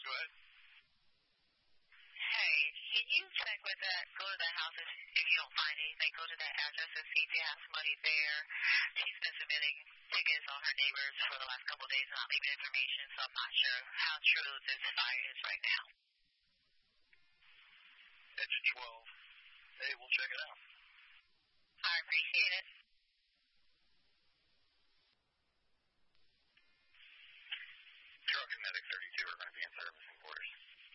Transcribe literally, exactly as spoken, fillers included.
Go ahead. Hey, can you check with that? Go to that house if if you don't find anything. Go to that address and see if you have somebody there. She's been submitting tickets on her neighbors for the last couple of days, not leaving information, so I'm not sure how true this fire is right now. Edge twelve. Hey, we'll check it out. I appreciate it.